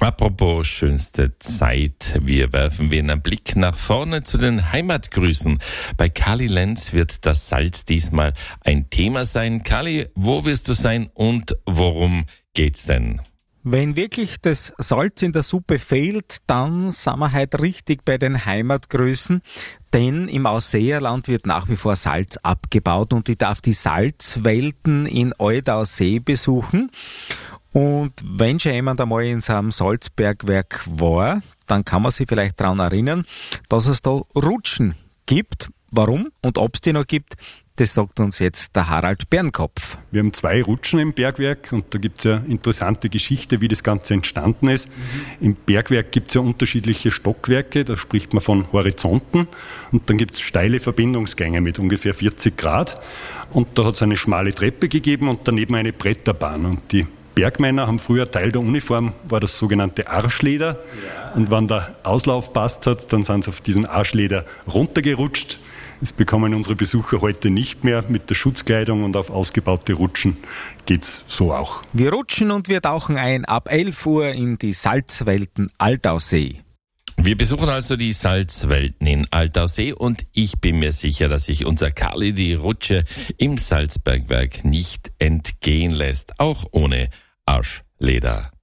Apropos schönste Zeit, wir werfen wieder einen Blick nach vorne zu den Heimatgrüßen. Bei Kali Lenz wird das Salz diesmal ein Thema sein. Kali, wo wirst du sein und worum geht's denn? Wenn wirklich das Salz in der Suppe fehlt, dann sind wir heute richtig bei den Heimatgrößen, denn im Ausseerland wird nach wie vor Salz abgebaut und ich darf die Salzwelten in Aldaussee besuchen. Und wenn schon jemand einmal in so einem Salzbergwerk war, dann kann man sich vielleicht daran erinnern, dass es da Rutschen gibt. Warum und ob es die noch gibt, das sagt uns jetzt der Harald Bernkopf. Wir haben 2 Rutschen im Bergwerk und da gibt es ja interessante Geschichte, wie das Ganze entstanden ist. Im Bergwerk gibt es ja unterschiedliche Stockwerke, da spricht man von Horizonten und dann gibt es steile Verbindungsgänge mit ungefähr 40 Grad und da hat es eine schmale Treppe gegeben und daneben eine Bretterbahn und die Bergmänner haben früher Teil der Uniform, war das sogenannte Arschleder. Und wenn der Auslauf passt hat, dann sind sie auf diesen Arschleder runtergerutscht. Das bekommen unsere Besucher heute nicht mehr. Mit der Schutzkleidung und auf ausgebaute Rutschen geht's so auch. Wir rutschen und wir tauchen ein ab 11 Uhr in die Salzwelten Aldaussee. Wir besuchen also die Salzwelten in Aldaussee und ich bin mir sicher, dass sich unser Kali die Rutsche im Salzbergwerk nicht entgehen lässt, auch ohne Arschleder.